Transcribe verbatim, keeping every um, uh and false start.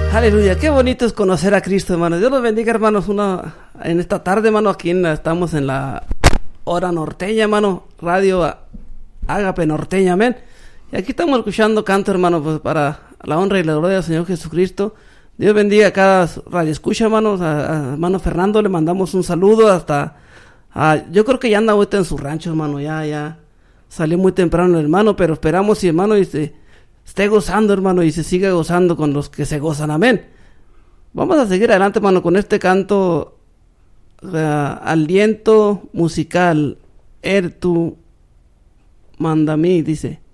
Aleluya, qué bonito es conocer a Cristo, hermanos. Dios los bendiga, hermanos. Una, en esta tarde, hermano, aquí en la, estamos en la hora norteña, hermano. Radio Ágape Norteña, amén. Y aquí estamos escuchando canto, hermano, pues para la honra y la gloria del Señor Jesucristo. Dios bendiga a cada radio escucha, hermanos. A, a hermano Fernando le mandamos un saludo hasta... A, yo creo que ya anda ahorita en su rancho, hermano. Ya, ya salió muy temprano, hermano, pero esperamos, y hermano, y se... esté gozando, hermano, y se siga gozando con los que se gozan, amén. Vamos a seguir adelante, hermano, con este canto uh, aliento musical, Er tu manda mí, dice.